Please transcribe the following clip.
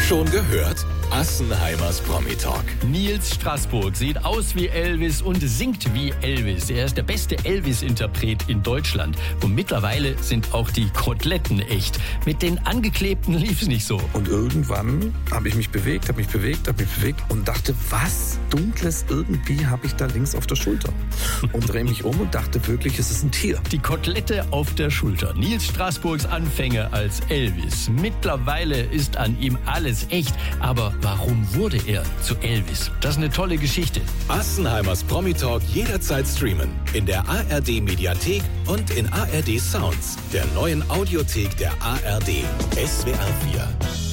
Schon gehört? Assenheimers Promi-Talk. Nils Straßburg sieht aus wie Elvis und singt wie Elvis. Er ist der beste Elvis-Interpret in Deutschland. Und mittlerweile sind auch die Koteletten echt. Mit den Angeklebten lief es nicht so. Und irgendwann habe ich mich bewegt und dachte, was Dunkles irgendwie habe ich da links auf der Schulter. Und drehe mich um und dachte wirklich, es ist ein Tier. Die Kotelette auf der Schulter. Nils Straßburgs Anfänge als Elvis. Mittlerweile ist an ihm alles echt. Aber warum wurde er zu Elvis? Das ist eine tolle Geschichte. Assenheimers Promi-Talk jederzeit streamen. In der ARD-Mediathek und in ARD Sounds, der neuen Audiothek der ARD. SWR 4.